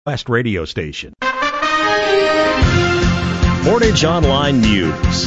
West radio station. Portage Online News.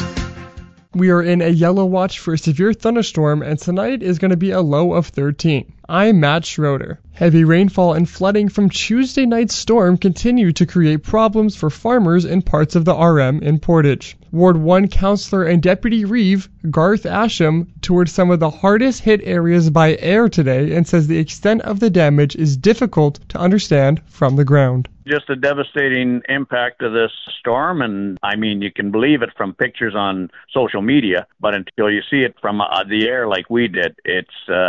We are in a yellow watch for a severe thunderstorm, and tonight is going to be a low of 13. I'm Matt Schroeder. Heavy rainfall and flooding from Tuesday night's storm continue to create problems for farmers in parts of the RM in Portage. Ward 1 Councillor and Deputy Reeve, Garth Asham, toured some of the hardest hit areas by air today and says the extent of the damage is difficult to understand from the ground. Just a devastating impact of this storm, and I mean, you can believe it from pictures on social media, but until you see it from the air like we did, it's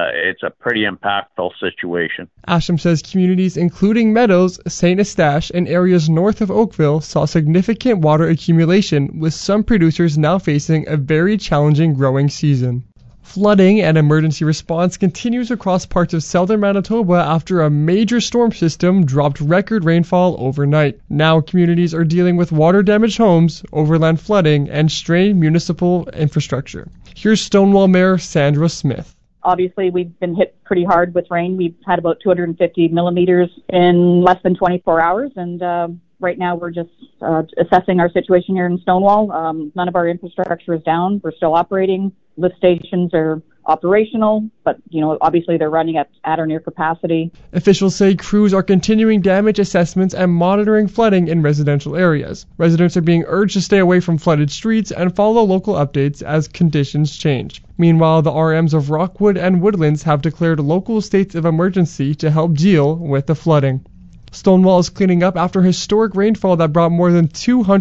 a pretty impactful situation. Asham says communities including Meadows, St. Eustache, and areas north of Oakville saw significant water accumulation, with some producers now facing a very challenging growing season. Flooding and emergency response continues across parts of southern Manitoba after a major storm system dropped record rainfall overnight. Now communities are dealing with water-damaged homes, overland flooding, and strained municipal infrastructure. Here's Stonewall Mayor Sandra Smith. Obviously, we've been hit pretty hard with rain. We've had about 250 millimeters in less than 24 hours, and right now we're just assessing our situation here in Stonewall. None of our infrastructure is down. We're still operating. Lift stations are operational, but, obviously they're running at or near capacity. Officials say crews are continuing damage assessments and monitoring flooding in residential areas. Residents are being urged to stay away from flooded streets and follow local updates as conditions change. Meanwhile, the RMs of Rockwood and Woodlands have declared local states of emergency to help deal with the flooding. Stonewall is cleaning up after historic rainfall that brought more than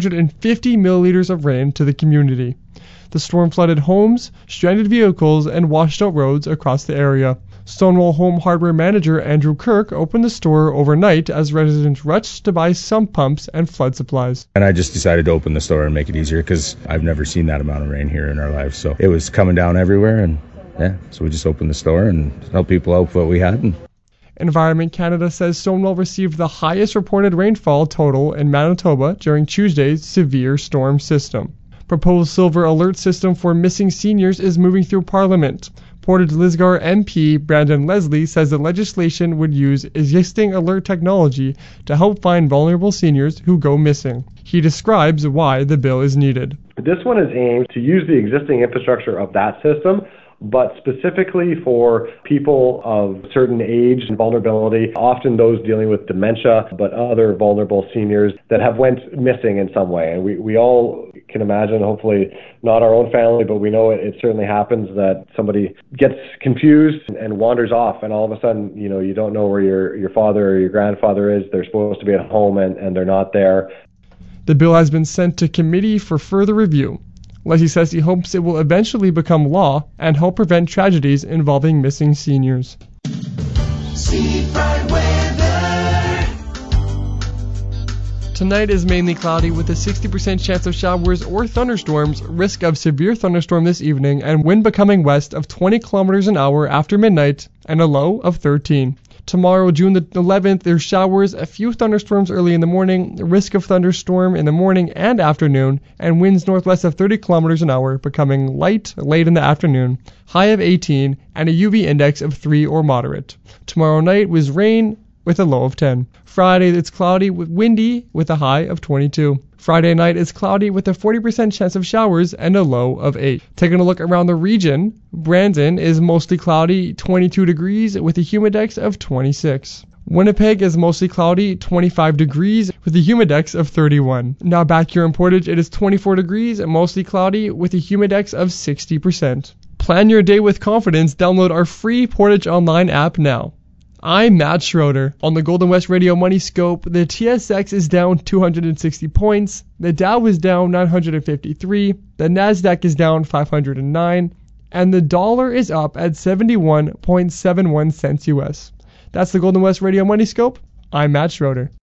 250 milliliters of rain to the community. The storm flooded homes, stranded vehicles, and washed out roads across the area. Stonewall Home Hardware manager Andrew Kirk opened the store overnight as residents rushed to buy sump pumps and flood supplies. And I just decided to open the store and make it easier because I've never seen that amount of rain here in our lives. So it was coming down everywhere, and so we just opened the store and helped people out with what we had. Environment Canada says Stonewall received the highest reported rainfall total in Manitoba during Tuesday's severe storm system. Proposed silver alert system for missing seniors is moving through Parliament. Portage Lisgar MP Brandon Leslie says the legislation would use existing alert technology to help find vulnerable seniors who go missing. He describes why the bill is needed. This one is aimed to use the existing infrastructure of that system, but specifically for people of certain age and vulnerability, often those dealing with dementia, but other vulnerable seniors that have went missing in some way. And we all can imagine, hopefully not our own family, but we know it certainly happens that somebody gets confused and wanders off, and all of a sudden, you don't know where your father or your grandfather is. They're supposed to be at home and they're not there. The bill has been sent to committee for further review. Leslie says he hopes it will eventually become law and help prevent tragedies involving missing seniors. Tonight is mainly cloudy with a 60% chance of showers or thunderstorms, risk of severe thunderstorm this evening, and wind becoming west of 20 kilometers an hour after midnight, and a low of 13. Tomorrow, June the 11th, there's showers, a few thunderstorms early in the morning, risk of thunderstorm in the morning and afternoon, and winds northwest of 30 kilometers an hour, becoming light late in the afternoon, high of 18, and a UV index of 3 or moderate. Tomorrow night was rain with a low of 10. Friday, it's cloudy with windy with a high of 22. Friday night is cloudy with a 40% chance of showers and a low of 8. Taking a look around the region, Brandon is mostly cloudy, 22 degrees with a humidex of 26. Winnipeg is mostly cloudy, 25 degrees with a humidex of 31. Now back here in Portage, it is 24 degrees, mostly cloudy with a humidex of 60%. Plan your day with confidence. Download our free Portage Online app now. I'm Matt Schroeder. On the Golden West Radio Money Scope, the TSX is down 260 points, the Dow is down 953, the Nasdaq is down 509, and the dollar is up at 71.71 cents US. That's the Golden West Radio Money Scope. I'm Matt Schroeder.